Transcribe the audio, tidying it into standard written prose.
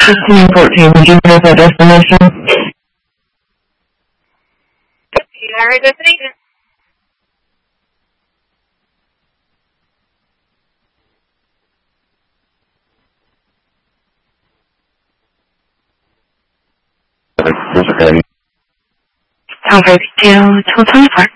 1514, would you know that destination? United destination. Tower 2, 224.